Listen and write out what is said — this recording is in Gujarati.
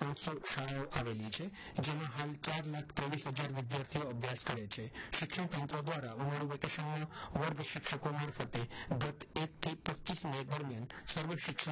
1,500 શાળાઓ આવેલી છે, જેમાં હાલ 4,23,000 વિદ્યાર્થીઓ અભ્યાસ કરે છે. શિક્ષણ તંત્ર દ્વારા ઉનાળુ વેકેશનમાં વર્ગ શિક્ષકો મારફતે ગત 1 થી 25 મે દરમિયાન સર્વ શિક્ષણ